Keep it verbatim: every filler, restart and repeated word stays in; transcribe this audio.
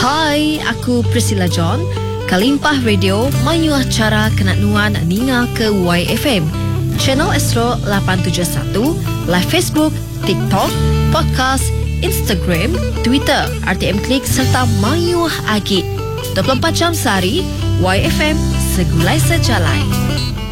Hai, aku Priscilla John. Kalimpah Radio mayu acara kenat nuan ninga ke Y F M. Channel Astro lapan tujuh satu, live Facebook, TikTok, podcast, Instagram, Twitter, R T M Klik serta Mayuah Agit. dua puluh empat jam sehari, Y F M segulai sejalai.